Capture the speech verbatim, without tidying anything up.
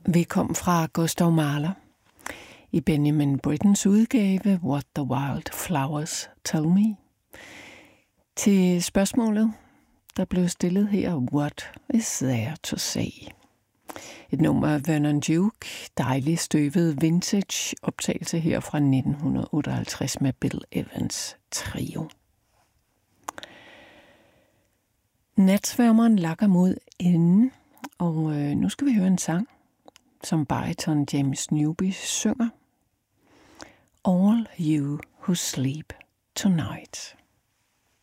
Vi kom fra Gustav Mahler i Benjamin Brittens udgave What the Wild Flowers Tell Me. Til spørgsmålet, der blev stillet her, What is there to say? Et nummer af Vernon Duke, dejlig støvet vintage optagelse her fra nitten otteoghalvtreds med Bill Evans trio. Natsværmeren lakker mod enden, og øh, nu skal vi høre en sang, som bariton James Newby synger. All You Who Sleep Tonight.